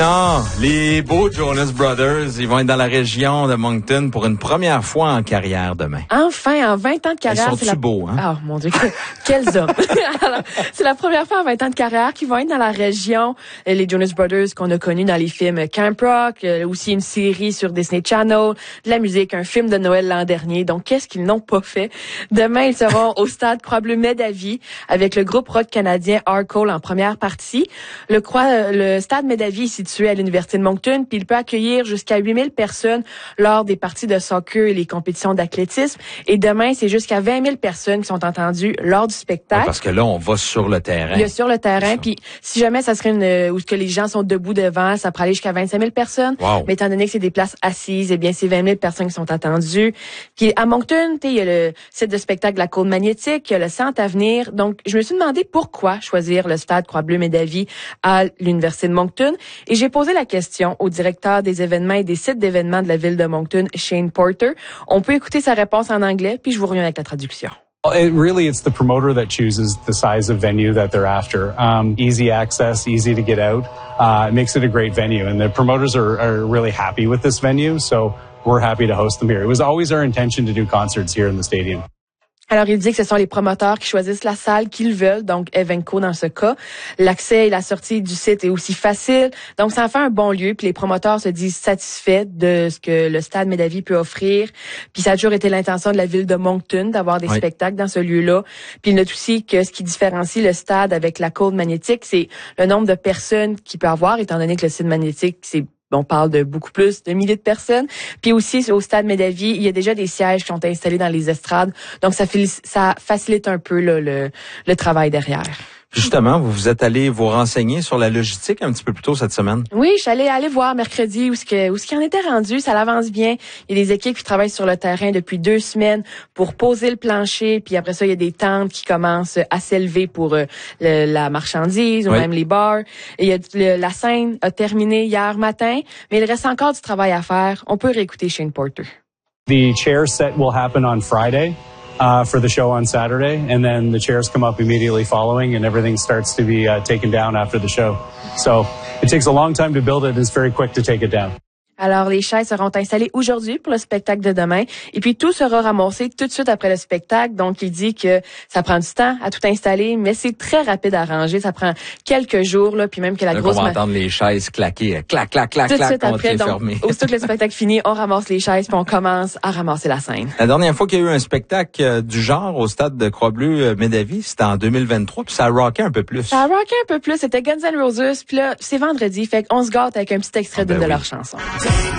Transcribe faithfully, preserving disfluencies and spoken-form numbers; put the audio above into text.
Non, les beaux Jonas Brothers, ils vont être dans la région de Moncton pour une première fois en carrière demain. Enfin, en vingt ans de carrière. Ils sont-tu la... beaux, hein? Oh mon Dieu, quels hommes! Alors, c'est la première fois en vingt ans de carrière qu'ils vont être dans la région. Les Jonas Brothers qu'on a connus dans les films Camp Rock, aussi une série sur Disney Channel, de la musique, un film de Noël l'an dernier. Donc, qu'est-ce qu'ils n'ont pas fait? Demain, ils seront au stade Croix-Bleu-Médavie avec le groupe rock canadien Hardcore en première partie. Le, Croix, le stade Médavie est situé à l'Université de Moncton, puis il peut accueillir jusqu'à huit mille personnes lors des parties de soccer et les compétitions d'athlétisme. Et demain, c'est jusqu'à vingt mille personnes qui sont entendues lors du spectacle. Oui, parce que là, on va sur le terrain. Il y a sur le terrain, puis si jamais ça serait une où que les gens sont debout devant, ça pourrait aller jusqu'à vingt-cinq mille personnes. Wow. Mais étant donné que c'est des places assises, eh bien, c'est vingt mille personnes qui sont attendues. Puis à Moncton, il y a le site de spectacle de la Côte Magnétique, il y a le Centre Avenir. Donc, je me suis demandé pourquoi choisir le stade Croix-Bleu-Médavie à l'Université de Moncton. Et j'ai posé la question au directeur des événements et des sites d'événements de la ville de Moncton, Shane Porter. On peut écouter sa réponse en anglais, puis je vous reviens avec la traduction. It really, it's the promoter that chooses the size of venue that they're after. Um, easy access, easy to get out. Uh, it makes it a great venue, and the promoters are, are really happy with this venue, so we're happy to host them here. It was always our intention to do concerts here in the stadium. Alors, il dit que ce sont les promoteurs qui choisissent la salle qu'ils veulent, donc Evenco dans ce cas. L'accès et la sortie du site est aussi facile, donc ça en fait un bon lieu, puis les promoteurs se disent satisfaits de ce que le stade Médavie peut offrir. Puis ça a toujours été l'intention de la ville de Moncton d'avoir des oui. spectacles dans ce lieu-là. Puis il note aussi que ce qui différencie le stade avec la Côte Magnétique, c'est le nombre de personnes qu'il peut avoir, étant donné que le site magnétique, c'est on parle de beaucoup plus de milliers de personnes. Puis aussi, au stade Médavie, il y a déjà des sièges qui sont installés dans les estrades. Donc, ça, ça facilite un peu là, le, le travail derrière. Justement, vous vous êtes allé vous renseigner sur la logistique un petit peu plus tôt cette semaine. Oui, je suis allée aller voir mercredi où ce que où ce qui en était rendu, ça avance bien. Il y a des équipes qui travaillent sur le terrain depuis deux semaines pour poser le plancher, puis après ça il y a des tentes qui commencent à s'élever pour euh, le, la marchandise ou oui. même les bars. Et il y a le, la scène a terminé hier matin, mais il reste encore du travail à faire. On peut réécouter Shane Porter. The chair set will happen on Friday. Uh, for the show on Saturday, and then the chairs come up immediately following, and everything starts to be uh, taken down after the show. So it takes a long time to build it, and it's very quick to take it down. Alors, les chaises seront installées aujourd'hui pour le spectacle de demain. Et puis, tout sera ramassé tout de suite après le spectacle. Donc, il dit que ça prend du temps à tout installer, mais c'est très rapide à ranger. Ça prend quelques jours, là, puis même que la donc grosse... on va entendre les chaises claquer, clac, clac, clac, tout clac, suite après, donc, fermé. aussitôt que le spectacle finit, on ramasse les chaises, puis on commence à ramasser la scène. La dernière fois qu'il y a eu un spectacle euh, du genre au stade de Croix-Bleu-Médavie, c'était en deux mille vingt-trois, puis ça a rocké un peu plus. Ça a rocké un peu plus. C'était Guns N' Roses, puis là, c'est vendredi, fait qu'on se gâte avec un petit extrait ah ben d'une oui. de leurs chansons.